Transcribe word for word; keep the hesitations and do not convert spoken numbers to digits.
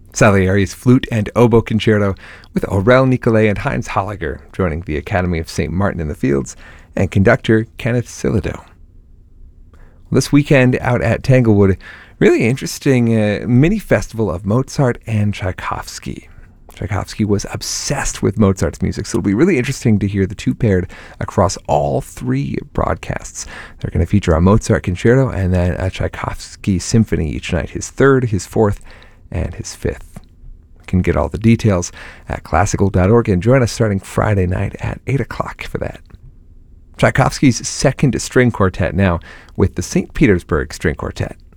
Salieri's Flute and Oboe Concerto with Aurel Nicolay and Heinz Holliger joining the Academy of Saint Martin in the Fields, and conductor Kenneth Silido. This weekend out at Tanglewood, really interesting uh, mini festival of Mozart and Tchaikovsky. Tchaikovsky was obsessed with Mozart's music, so it'll be really interesting to hear the two paired across all three broadcasts. They're going to feature a Mozart concerto and then a Tchaikovsky symphony each night, his third, his fourth, and his fifth. You can get all the details at classical dot org and join us starting Friday night at eight o'clock for that. Tchaikovsky's second string quartet now with the Saint Petersburg String Quartet.